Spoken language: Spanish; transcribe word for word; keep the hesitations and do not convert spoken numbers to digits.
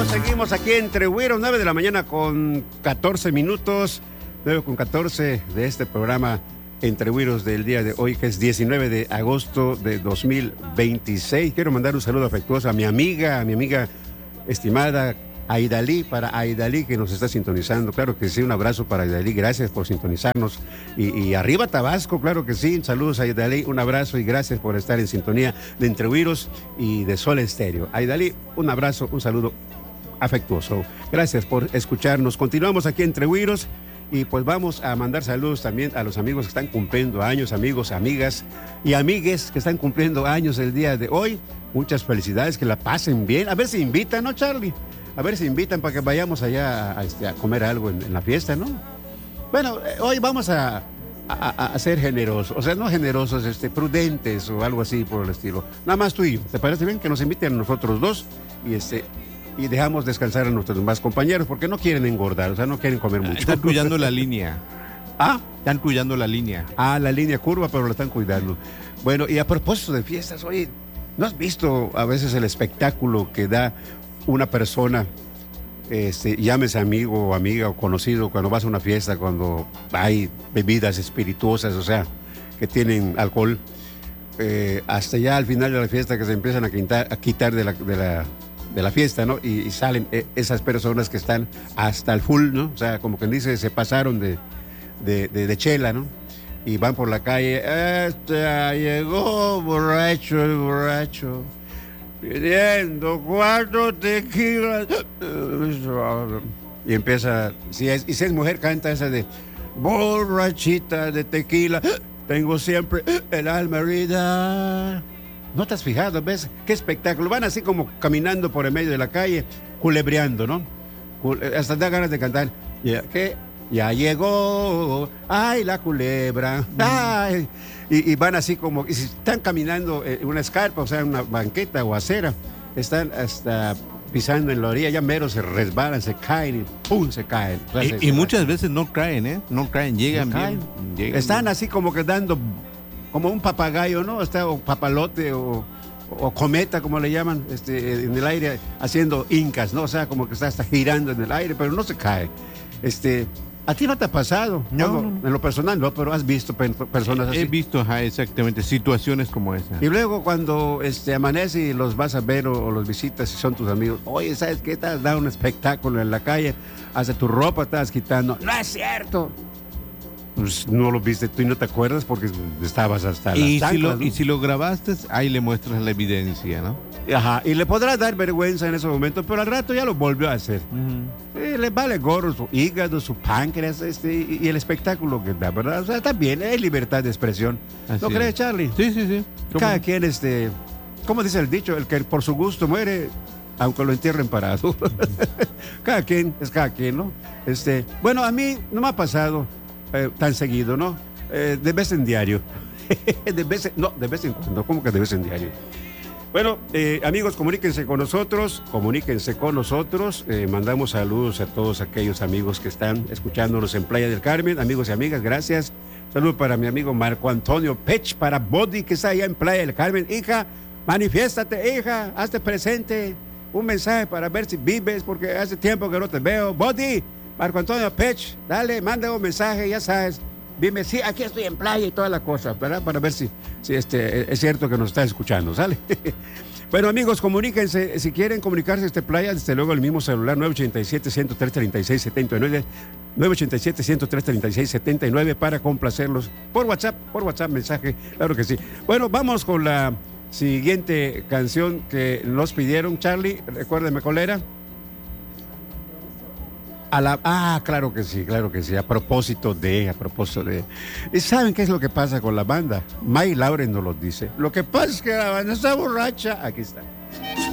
seguimos aquí entre Güiros, nueve de la mañana con catorce minutos, nueve con catorce de este programa Entre Güiros del día de hoy, que es diecinueve de agosto de dos mil veintiséis. Quiero mandar un saludo afectuoso a mi amiga, a mi amiga estimada Aidalí, para Aidalí que nos está sintonizando. Claro que sí, un abrazo para Aidalí, gracias por sintonizarnos. Y, y arriba Tabasco, claro que sí, saludos a Aidalí, un abrazo y gracias por estar en sintonía de Entre Güiros y de Sol Estéreo. Aidalí, un abrazo, un saludo afectuoso. Gracias por escucharnos. Continuamos aquí Entre Güiros y pues vamos a mandar saludos también a los amigos que están cumpliendo años, amigos, amigas y amigues que están cumpliendo años el día de hoy. Muchas felicidades, que la pasen bien. A ver si invitan, ¿no, Charlie? A ver si invitan para que vayamos allá a, a, a comer algo en, en la fiesta, ¿no? Bueno, eh, hoy vamos a, a, a ser generosos, o sea, no generosos, este, prudentes o algo así por el estilo. Nada más tú y yo. ¿Te parece bien que nos inviten a nosotros dos y este y dejamos descansar a nuestros demás compañeros porque no quieren engordar, o sea, no quieren comer mucho? Están cuidando la línea. ¿Ah? Están cuidando la línea. Ah, la línea curva, pero la están cuidando. Bueno, y a propósito de fiestas, oye, ¿no has visto a veces el espectáculo que da una persona, este, llámese amigo o amiga o conocido, cuando vas a una fiesta, cuando hay bebidas espirituosas, o sea, que tienen alcohol, eh, hasta ya al final de la fiesta que se empiezan a quitar, a quitar de, la, de, la, de la fiesta, ¿no? Y, y salen eh, esas personas que están hasta el full, ¿no? O sea, como quien dice, se pasaron de, de, de, de chela, ¿no? Y van por la calle, este llegó borracho el borracho, pidiendo cuatro tequilas. Y empieza, si es, y si es mujer, canta esa de borrachita de tequila, tengo siempre el alma herida. ¿No te has fijado? ¿Ves? Qué espectáculo. Van así como caminando por el medio de la calle, culebreando, ¿no? Hasta da ganas de cantar. ¿Qué? Ya llegó, ay, la culebra, ay. Y, y van así como, y si están caminando en una escarpa, o sea, una banqueta o acera, están hasta pisando en la orilla, ya mero se resbalan, se caen y ¡pum! Se caen. O sea, y, se, y se muchas veces no caen, ¿eh? No caen, llegan no caen. bien. Llegan están bien. así como que dando, como un papagayo, ¿no? Está, o papalote o, o cometa, como le llaman, este, en el aire, haciendo incas, ¿no? O sea, como que está hasta girando en el aire, pero no se cae. Este... ¿A ti no te ha pasado? No, no, no. En lo personal no, pero has visto pe personas así. He visto, ajá, exactamente, situaciones como esa. Y luego cuando este, amanece y los vas a ver o, o los visitas y son tus amigos, oye, ¿sabes qué? Te has dado un espectáculo en la calle, hasta tu ropa estás quitando. ¡No es cierto! Pues no lo viste tú y no te acuerdas porque estabas hasta las Y, chanclas, si lo, ¿no? y si lo grabaste, ahí le muestras la evidencia, ¿no? Ajá, y le podrá dar vergüenza en ese momento, pero al rato ya lo volvió a hacer. Uh-huh. Eh, le vale gorro su hígado, su páncreas, este, y, y el espectáculo que da, ¿verdad? O sea, también hay libertad de expresión. Así ¿No es. crees, Charlie? Sí, sí, sí. Cada ¿Cómo? quien, este, ¿cómo dice el dicho? El que por su gusto muere, aunque lo entierren parado. Cada quien es cada quien, ¿no? Este, bueno, a mí no me ha pasado eh, tan seguido, ¿no? Eh, de vez en diario. de vez en, no, de vez en cuando, ¿cómo que de vez en diario? Bueno, eh, amigos, comuníquense con nosotros, comuníquense con nosotros. Eh, mandamos saludos a todos aquellos amigos que están escuchándonos en Playa del Carmen. Amigos y amigas, gracias. Saludo para mi amigo Marco Antonio Pech, para Body, que está allá en Playa del Carmen. Hija, manifiéstate, hija, hazte presente. Un mensaje para ver si vives, porque hace tiempo que no te veo. Body, Marco Antonio Pech, dale, manda un mensaje, ya sabes. Dime, sí, aquí estoy en playa y toda la cosa, ¿verdad? Para ver si, si este, es cierto que nos está escuchando, ¿sale? Bueno, amigos, comuníquense. Si quieren comunicarse a este playa, desde luego el mismo celular, nueve ocho siete, uno cero tres, tres seis siete nueve, nueve ocho siete, uno cero tres, tres seis siete nueve, para complacerlos por WhatsApp, por WhatsApp, mensaje, claro que sí. Bueno, vamos con la siguiente canción que nos pidieron, Charlie, recuérdeme cuál era. A la, ah, claro que sí, claro que sí, a propósito de, a propósito de. ¿Y saben qué es lo que pasa con la banda? May Lauren nos lo dice. Lo que pasa es que la banda está borracha. Aquí está.